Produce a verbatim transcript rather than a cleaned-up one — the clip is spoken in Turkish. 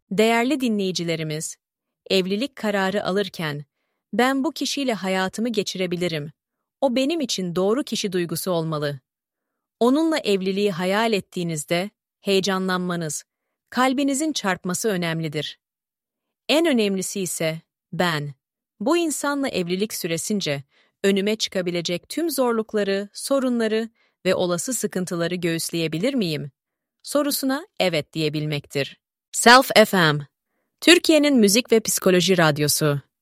Değerli dinleyicilerimiz, evlilik kararı alırken ben bu kişiyle hayatımı geçirebilirim. O benim için doğru kişi duygusu olmalı. Onunla evliliği hayal ettiğinizde heyecanlanmanız, kalbinizin çarpması önemlidir. En önemlisi ise ben. Bu insanla evlilik süresince önüme çıkabilecek tüm zorlukları, sorunları ve olası sıkıntıları göğüsleyebilir miyim? Sorusuna evet diyebilmektir. Self F M, Türkiye'nin müzik ve psikoloji radyosu.